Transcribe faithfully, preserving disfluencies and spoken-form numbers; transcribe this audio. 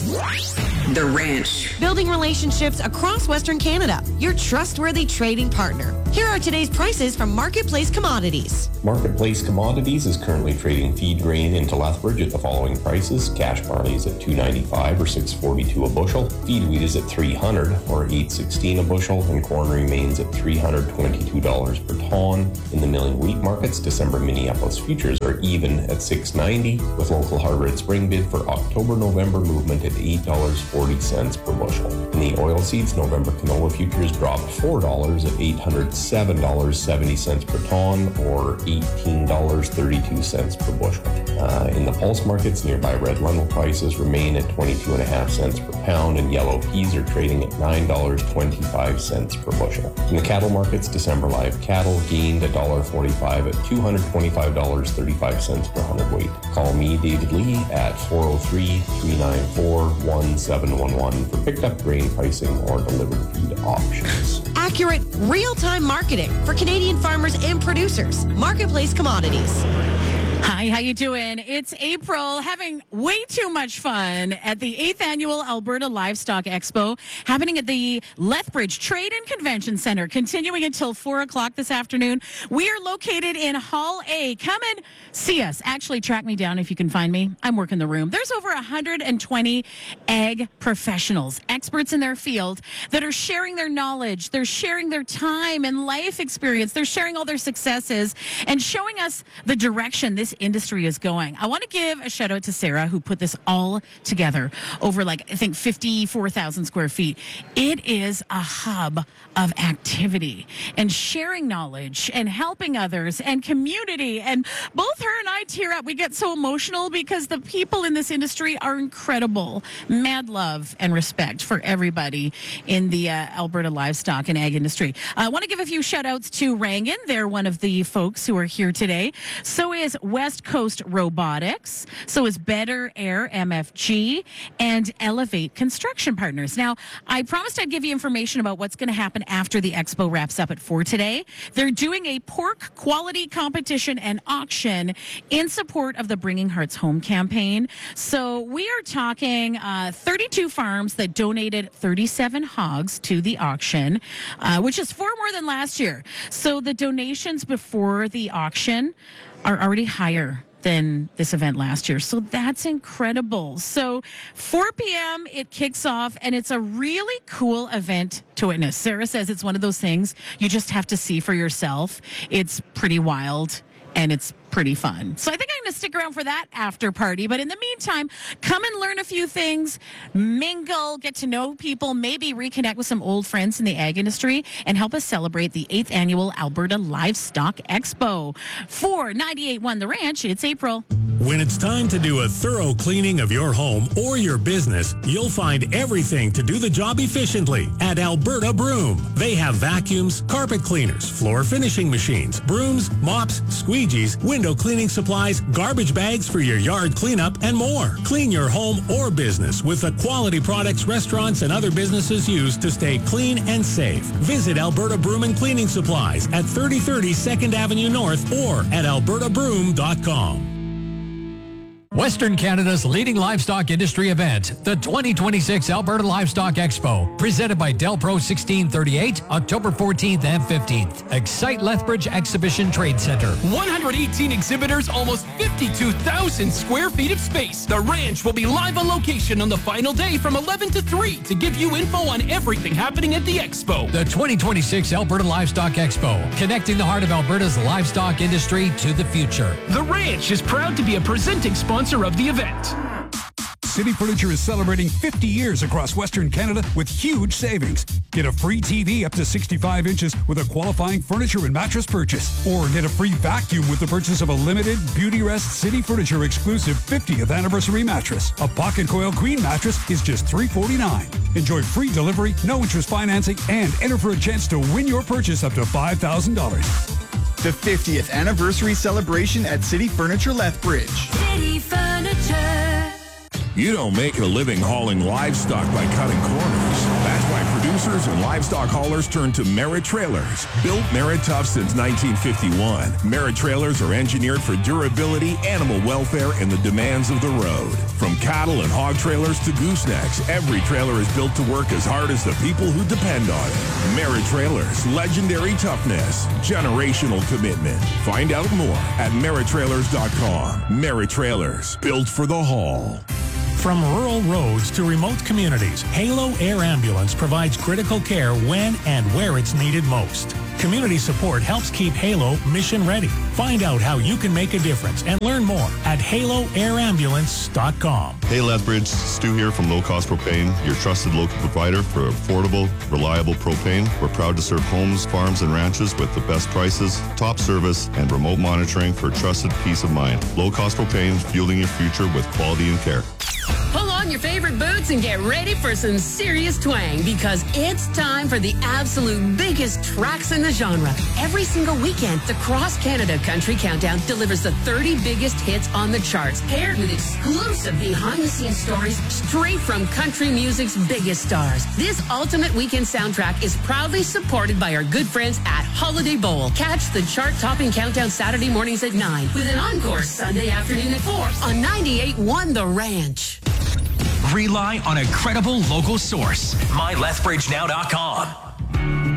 The Ranch. Building relationships across Western Canada. Your trustworthy trading partner. Here are today's prices from Marketplace Commodities. Marketplace Commodities is currently trading feed grain into Lethbridge at the following prices. Cash barley is at two ninety-five or six forty-two a bushel. Feed wheat is at three hundred or eight sixteen a bushel, and corn remains at three hundred twenty-two dollars per ton. In the milling wheat markets, December Minneapolis futures are even at six ninety, with local hard-red spring bid for October-November movement at eight dollars and forty cents per bushel. In the oilseeds, November canola futures dropped four dollars at eight hundred seven dollars and seventy cents per ton, or eighteen dollars and thirty-two cents per bushel. Uh, in the pulse markets, nearby red lentil prices remain at twenty-two and a half cents per pound, and yellow peas are trading at nine dollars and twenty-five cents per bushel. In the cattle markets, December live cattle gained one dollar and forty-five cents at two hundred twenty-five dollars and thirty-five cents per hundredweight. Call me, David Lee, at four oh three, three nine four, one seven one one for picked up grain pricing or delivered feed options. Accurate, real-time marketing for Canadian farmers and producers. Marketplace Commodities. Hi, how you doing? It's April, having way too much fun at the eighth Annual Alberta Livestock Expo, happening at the Lethbridge Trade and Convention Centre, continuing until four o'clock this afternoon. We are located in Hall A. Come and see us. Actually, track me down if you can find me. I'm working the room. There's over one hundred twenty ag professionals, experts in their field, that are sharing their knowledge. They're sharing their time and life experience. They're sharing all their successes and showing us the direction this industry is going. I want to give a shout out to Sarah, who put this all together over, like, I think fifty-four thousand square feet. It is a hub of activity and sharing knowledge and helping others and community. And both her and I tear up. We get so emotional because the people in this industry are incredible. Mad love and respect for everybody in the uh, Alberta livestock and ag industry. I want to give a few shout outs to Rangan. They're one of the folks who are here today. So is West Coast Robotics. So is Better Air M F G and Elevate Construction Partners. Now, I promised I'd give you information about what's going to happen after the expo wraps up at four today. They're doing a pork quality competition and auction in support of the Bringing Hearts Home campaign. So we are talking uh, thirty-two farms that donated thirty-seven hogs to the auction, uh, which is four more than last year. So the donations before the auction are already higher than this event last year. So that's incredible. So four p.m. it kicks off, and it's a really cool event to witness. Sarah says it's one of those things you just have to see for yourself. It's pretty wild, and it's pretty fun. So I think I'm going to stick around for that after party. But in the meantime, come and learn a few things, mingle, get to know people, maybe reconnect with some old friends in the ag industry, and help us celebrate the eighth Annual Alberta Livestock Expo. For ninety-eight point one The Ranch, it's April. When it's time to do a thorough cleaning of your home or your business, you'll find everything to do the job efficiently at Alberta Broom. They have vacuums, carpet cleaners, floor finishing machines, brooms, mops, squeegees, window cleaning supplies, garbage bags for your yard cleanup, and more. Clean your home or business with the quality products restaurants and other businesses use to stay clean and safe. Visit Alberta Broom and Cleaning Supplies at thirty thirty second Avenue North or at alberta broom dot com. Western Canada's leading livestock industry event, the twenty twenty-six Alberta Livestock Expo, presented by Delpro sixteen thirty-eight, October fourteenth and fifteenth. Excite Lethbridge Exhibition Trade Center. one hundred eighteen exhibitors, almost fifty-two thousand square feet of space. The Ranch will be live on location on the final day from eleven to three to give you info on everything happening at the expo. The twenty twenty-six Alberta Livestock Expo, connecting the heart of Alberta's livestock industry to the future. The Ranch is proud to be a presenting sponsor of the event. City Furniture is celebrating fifty years across Western Canada with huge savings. Get a free T V up to sixty-five inches with a qualifying furniture and mattress purchase. Or get a free vacuum with the purchase of a limited Beautyrest City Furniture exclusive fiftieth anniversary mattress. A pocket coil queen mattress is just three forty-nine. Enjoy free delivery, no interest financing, and enter for a chance to win your purchase up to five thousand dollars. The fiftieth anniversary celebration at City Furniture Lethbridge. City Furniture. You don't make a living hauling livestock by cutting corners. That's why producers and livestock haulers turn to Merit Trailers. Built Merit Tough since nineteen fifty-one, Merit Trailers are engineered for durability, animal welfare, and the demands of the road. From cattle and hog trailers to goosenecks, every trailer is built to work as hard as the people who depend on it. Merit Trailers, legendary toughness, generational commitment. Find out more at merit trailers dot com. Merit Trailers, built for the haul. From rural roads to remote communities, Halo Air Ambulance provides critical care when and where it's needed most. Community support helps keep Halo mission ready. Find out how you can make a difference and learn more at halo air ambulance dot com. Hey Lethbridge, Stu here from Low Cost Propane, your trusted local provider for affordable, reliable propane. We're proud to serve homes, farms, and ranches with the best prices, top service, and remote monitoring for trusted peace of mind. Low Cost Propane, fueling your future with quality and care. Pull on your favorite boots and get ready for some serious twang, because it's time for the absolute biggest tracks in the genre. Every single weekend, the Cross Canada Country Countdown delivers the thirty biggest hits on the charts, paired with exclusive behind-the-scenes stories straight from country music's biggest stars. This ultimate weekend soundtrack is proudly supported by our good friends at Holiday Bowl. Catch the chart-topping countdown Saturday mornings at nine, with an encore Sunday afternoon at four on ninety-eight point one The Ranch. Rely on a credible local source. my lethbridge now dot com.